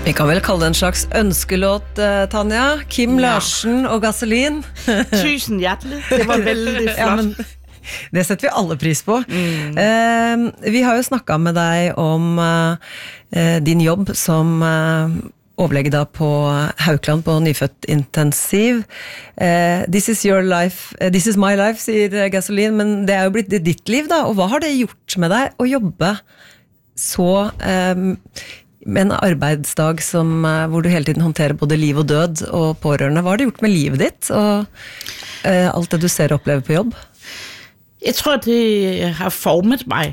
Vi kan vel kalle det en slags ønskelåt, Tanja. Kim Larsen og Gasolin. Tusen hjertelig. Det var veldig flott. Ja, men det setter vi alle pris på. Vi har jo snakket med deg om din jobb som overlege da på Haukeland på nyfødt intensiv. This is your life, this is my life, sier Gasolin, men det er jo blitt ditt liv da, og hva har det gjort med deg å jobbe så med en arbeidsdag hvor du hele tiden håndterer både liv og død og pårørende? Hva har det gjort med livet ditt og alt det du ser og opplever på jobb? Jeg tror, det har formet mig.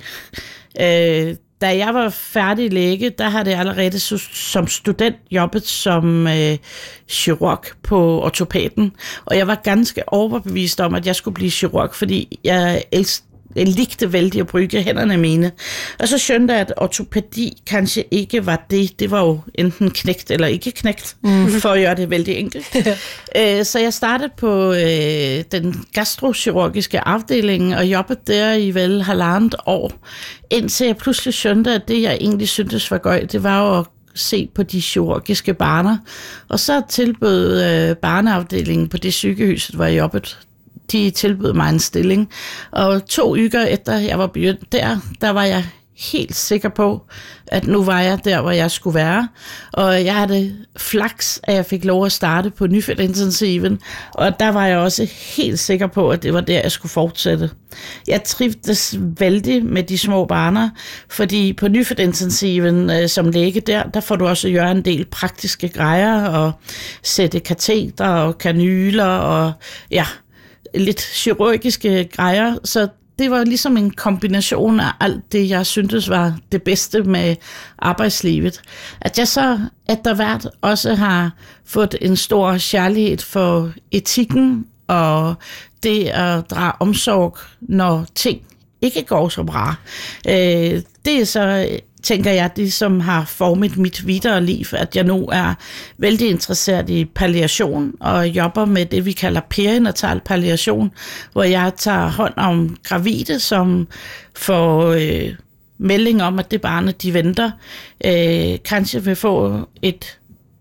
Da jeg var færdig læge, der havde jeg allerede som student jobbet som kirurg på ortopæden. Og jeg var ganske overbevist om, at jeg skulle blive kirurg, fordi jeg likte vældig at bruge hænderne mine. Og så skønte jeg, at ortopædi kanskje ikke var det. Det var jo enten knægt eller ikke knægt, for at gøre det vældig enkelt. Så jeg startede på den gastrokirurgiske afdeling og jobbede der i vel 1,5 år, indtil jeg pludselig skønte, at det jeg egentlig syntes var godt, det var jo at se på de kirurgiske barner. Og så tilbød barneafdelingen på det sygehus, hvor jeg jobbede, de tilbød mig en stilling, og 2 uger efter jeg var begyndt der var jeg helt sikker på, at nu var jeg der, hvor jeg skulle være, og jeg havde flaks, at jeg fik lov at starte på nyfødt intensiven, og der var jeg også helt sikker på, at det var der, jeg skulle fortsætte. Jeg trivdes vældig med de små barner, fordi på nyfødt intensiven som læge der får du også gøre en del praktiske grejer, og sætte kateter og kanyler, og ja, lidt kirurgiske grejer, så det var ligesom en kombination af alt det, jeg syntes var det bedste med arbejdslivet. At jeg så efter hvert også har fået en stor kærlighed for etikken og det at drage omsorg, når ting ikke går så bra. Det er så, tænker jeg, det som har formet mit videre liv, at jeg nu er vældig interesseret i palliation og jobber med det, vi kalder perinatal palliation, hvor jeg tager hånd om gravide, som får melding om, at det barn, de venter, kanskje vil få et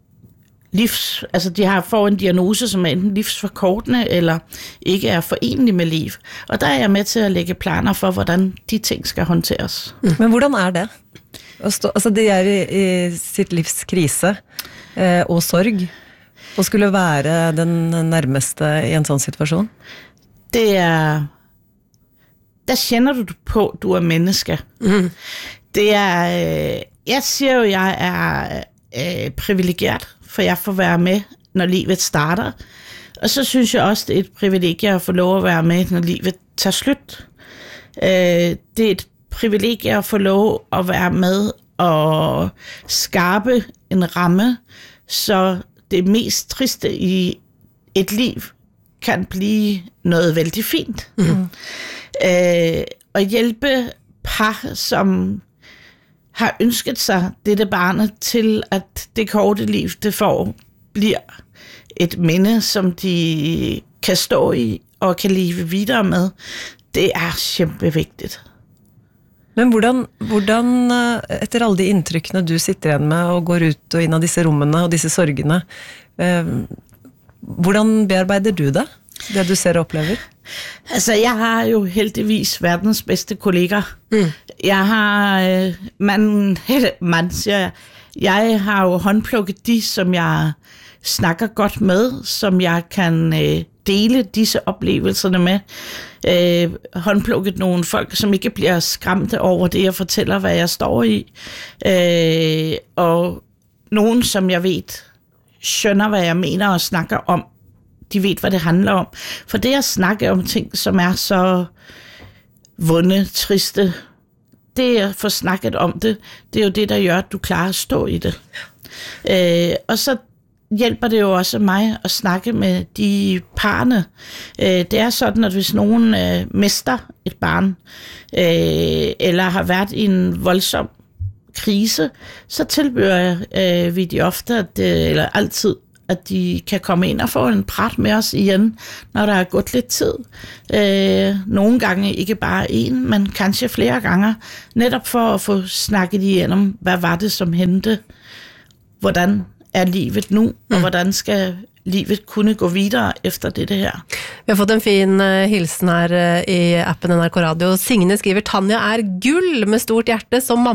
altså de får en diagnose, som er enten livsforkortende eller ikke er forenelig med liv. Og der er jeg med til at lægge planer for, hvordan de ting skal håndteres. Men hvordan er det? Altså det er i sitt livs krise og sorg, og skulle være den nærmeste i en sånn situasjon? Det er... Der kender du på, du er menneske. Det er... Jeg siger jo, jeg er privilegeret, for jeg får være med, når livet starter. Og så synes jeg også, det er et privilegie at få lov at være med, når livet tager slut. Det er et privilegie at få lov at være med og skabe en ramme, så det mest triste i et liv kan blive noget vældig fint. Og hjælpe par, som har ønsket sig dette barnet til, at det korte liv, det får, bliver et minde, som de kan stå i og kan leve videre med. Det er kjempevigtigt. Men hvordan, etter alle de inntrykkene du sitter igjen med og går ut og inn av disse rommene og disse sorgene, hvordan bearbeider du det du ser og oplever? Altså, jeg har jo heldigvis verdens bedste kolleger. Jeg har, jeg har jo håndplukket de, som jeg snakker godt med, som jeg kan dele disse oplevelserne med. Håndplukket nogle folk, som ikke bliver skræmte over det, jeg fortæller, hvad jeg står i. Og nogen, som jeg ved, skønner, hvad jeg mener og snakker om. De ved, hvad det handler om. For det at snakke om ting, som er så vunde, triste, det at få snakket om det, det er jo det, der gør, at du klarer at stå i det. Og så hjælper det jo også mig at snakke med de parne. Det er sådan, at hvis nogen mister et barn, eller har været i en voldsom krise, så tilbyder vi de ofte, eller altid, at de kan komme ind og få en prat med os igen, når der er gået lidt tid. Nogle gange ikke bare en, men kanskje flere gange, netop for at få snakket igennem, hvad var det, som hentede? hvordan livet nu, og hvordan skal livet kunne gå videre efter dette her. Vi har fått en fin hilsen her i appen NRK Radio. Signe skriver, Tanja gull med stort hjerte som mamma.